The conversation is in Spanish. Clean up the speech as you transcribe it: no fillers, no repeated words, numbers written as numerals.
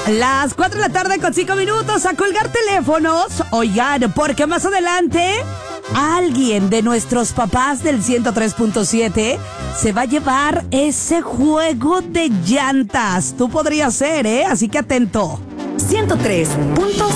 Las 4 de la tarde con 5 minutos a colgar teléfonos. Oigan, porque más adelante alguien de nuestros papás del 103.7 se va a llevar ese juego de llantas. Tú podrías ser, ¿eh? Así que atento. 103.7